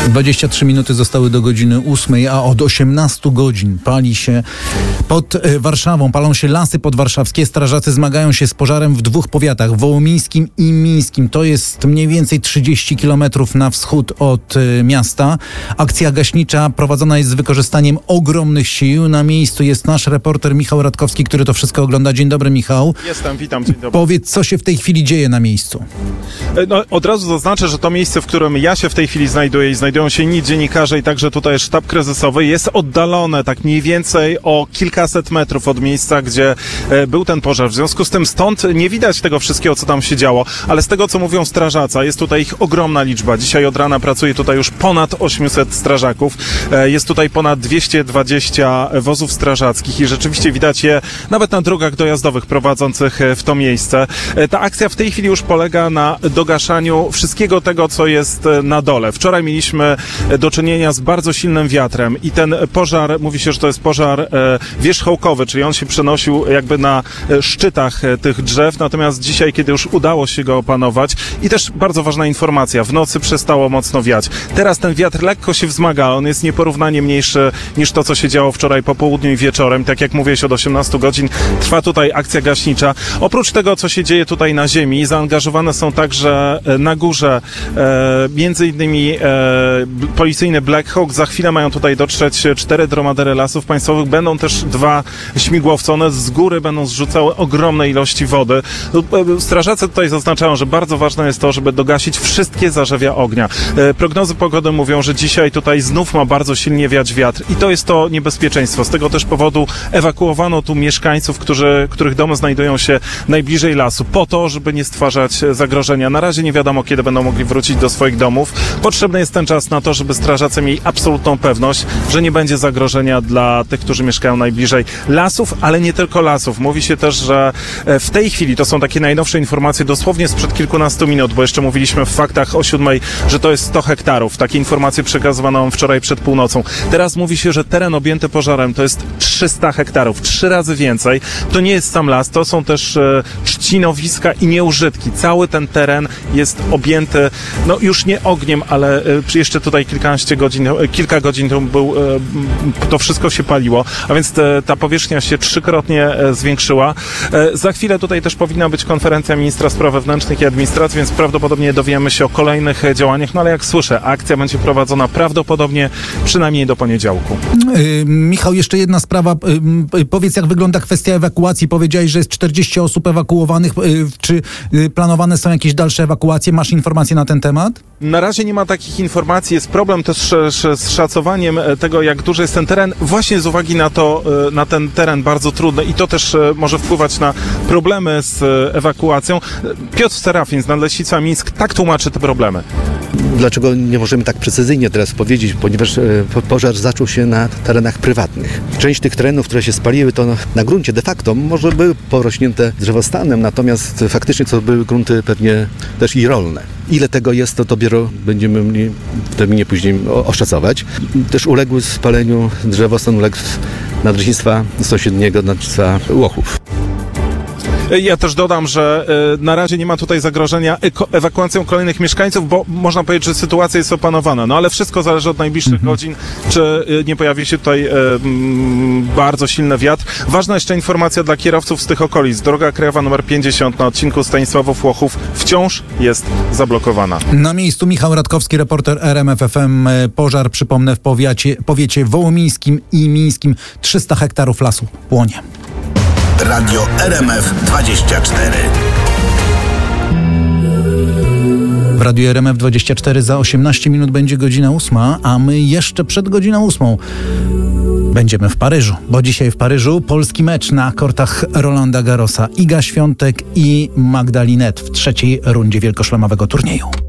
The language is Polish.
23 minuty zostały do godziny 8, a od 18 godzin pali się pod Warszawą, palą się lasy podwarszawskie. Strażacy zmagają się z pożarem w dwóch powiatach, wołomińskim i mińskim. To jest mniej więcej 30 kilometrów na wschód od miasta. Akcja gaśnicza prowadzona jest z wykorzystaniem ogromnych sił. Na miejscu jest nasz reporter Michał Radkowski, który to wszystko ogląda. Dzień dobry, Michał. Jestem, witam, dzień dobry. Powiedz, co się w tej chwili dzieje na miejscu? No, od razu zaznaczę, że to miejsce, w którym ja się w tej chwili znajduję i znajdują się inni dziennikarze i także tutaj sztab kryzysowy, jest oddalone tak mniej więcej o kilkaset metrów od miejsca, gdzie był ten pożar. W związku z tym stąd nie widać tego wszystkiego, co tam się działo, ale z tego, co mówią strażacy, jest tutaj ich ogromna liczba. Dzisiaj od rana pracuje tutaj już ponad 800 strażaków. Jest tutaj ponad 220 wozów strażackich i rzeczywiście widać je nawet na drogach dojazdowych prowadzących w to miejsce. Ta akcja w tej chwili już polega na dogaszaniu wszystkiego tego, co jest na dole. Wczoraj mieliśmy do czynienia z bardzo silnym wiatrem i ten pożar, mówi się, że to jest pożar wierzchołkowy, czyli on się przenosił jakby na szczytach tych drzew, natomiast dzisiaj, kiedy już udało się go opanować i też bardzo ważna informacja, w nocy przestało mocno wiać. Teraz ten wiatr lekko się wzmaga, on jest nieporównanie mniejszy niż to, co się działo wczoraj po południu i wieczorem. Tak jak mówię, od 18 godzin trwa tutaj akcja gaśnicza. Oprócz tego, co się dzieje tutaj na ziemi, zaangażowane są także na górze między innymi policyjny Black Hawk. Za chwilę mają tutaj dotrzeć 4 dromadery Lasów Państwowych. Będą też 2 śmigłowce. One z góry będą zrzucały ogromne ilości wody. Strażacy tutaj zaznaczają, że bardzo ważne jest to, żeby dogasić wszystkie zarzewia ognia. Prognozy pogody mówią, że dzisiaj tutaj znów ma bardzo silnie wiać wiatr i to jest to niebezpieczeństwo. Z tego też powodu ewakuowano tu mieszkańców, których domy znajdują się najbliżej lasu, po to, żeby nie stwarzać zagrożenia. Na razie nie wiadomo, kiedy będą mogli wrócić do swoich domów. Potrzebny jest ten czas na to, żeby strażacy mieli absolutną pewność, że nie będzie zagrożenia dla tych, którzy mieszkają najbliżej lasów, ale nie tylko lasów. Mówi się też, że w tej chwili, to są takie najnowsze informacje, dosłownie sprzed kilkunastu minut, bo jeszcze mówiliśmy w faktach o 7, że to jest 100 hektarów. Takie informacje przekazywano nam wczoraj przed północą. Teraz mówi się, że teren objęty pożarem to jest 300 hektarów, 3 razy więcej. To nie jest sam las, to są też trzcinowiska i nieużytki. Cały ten teren jest objęty, no już nie ogniem, ale jeszcze tutaj kilka godzin to wszystko się paliło, a więc ta powierzchnia się 3-krotnie zwiększyła. Za chwilę tutaj też powinna być konferencja ministra spraw wewnętrznych i administracji, więc prawdopodobnie dowiemy się o kolejnych działaniach, no ale jak słyszę, akcja będzie prowadzona prawdopodobnie przynajmniej do poniedziałku. Michał, jeszcze jedna sprawa. Powiedz, jak wygląda kwestia ewakuacji. Powiedziałeś, że jest 40 osób ewakuowanych. Czy planowane są jakieś dalsze ewakuacje? Masz informacje na ten temat? Na razie nie ma takich informacji. Jest problem też z szacowaniem tego, jak duży jest ten teren, właśnie z uwagi na ten teren bardzo trudny i to też może wpływać na problemy z ewakuacją. Piotr Serafin z Nadleśnictwa Mińsk tak tłumaczy te problemy. Dlaczego nie możemy tak precyzyjnie teraz powiedzieć, ponieważ pożar zaczął się na terenach prywatnych. Część tych terenów, które się spaliły, to na gruncie de facto może były porośnięte drzewostanem, natomiast faktycznie to były grunty pewnie też i rolne. Ile tego jest, to dopiero będziemy mogli w terminie później oszacować. Też uległy spaleniu drzewostan, uległ Nadleśnictwa Sąsiedniego, Nadleśnictwa Łochów. Ja też dodam, że na razie nie ma tutaj zagrożenia ewakuacją kolejnych mieszkańców, bo można powiedzieć, że sytuacja jest opanowana. No ale wszystko zależy od najbliższych godzin, czy nie pojawi się tutaj bardzo silny wiatr. Ważna jeszcze informacja dla kierowców z tych okolic. Droga krajowa nr 50 na odcinku Stanisławów-Łochów wciąż jest zablokowana. Na miejscu Michał Radkowski, reporter RMF FM. Pożar, przypomnę, w powiecie wołomińskim i mińskim. 300 hektarów lasu płonie. Radio RMF24. W Radiu RMF24 za 18 minut będzie godzina 8, a my jeszcze przed godziną 8 będziemy w Paryżu, bo dzisiaj w Paryżu polski mecz na kortach Rolanda Garrosa. Iga Świątek i Magda Linette w 3. rundzie wielkoszlemowego turnieju.